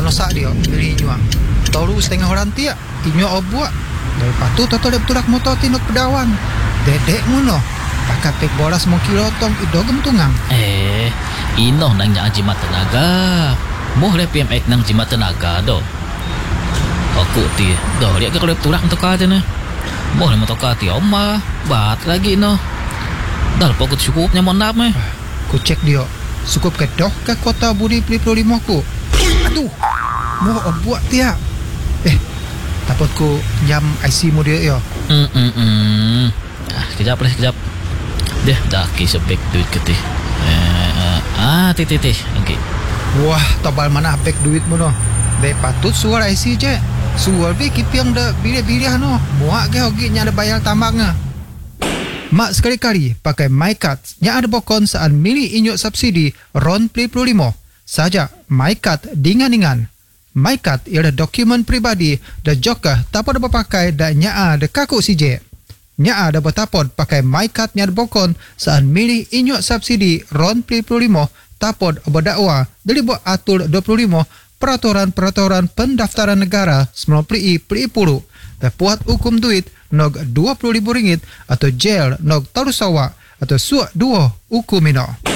nosak dia beli nyuang. Tahu setengah orang tiak inyo obuak. Dari patu toto lep tulak motor tinuk pedawan. Dedek muno. Pakai pek bolas mau kilotong idogem tungang. Inoh nang nya jimat tenaga. Moh le PMX nang jimat tenaga do. Aku ti do lihat ke lep tulak untuk aja ne. Moh le motor ti oma bat lagi no. Dal pokok cukupnya mon nap meh. Ku cek dia. Cukup ke doh ke kota Budi 25 ku. Aduh. Moh obuak tiak. Takut ku jam IC mu dia yo. Kejap. Dia dah kisah back duit ke ti. Tih. Okay. Wah, tebal mana back duit mu no. Be patut suar IC je. Suar be kipiang dah bilih-bilih no. Muak ke hogi nya ada bayar tambangnya. Mak sekali-kali pakai MyCard yang ada bokon saat milih inyuk subsidi RON 25. Saja MyCard dingan-dingan. MyCard ialah dokumen pribadi dan juga tapod berpakai dan nyaa de kaku CJ. Nyaa ada bertapod pakai MyCard yang ada bokon saat milih inyuk subsidi RON 25 tapod berdakwa dari buat atur 25 peraturan pendaftaran negara 90 dan puat hukum duit nog RM20,000 atau jail nog tarusawa atau suak 2 hukum mino.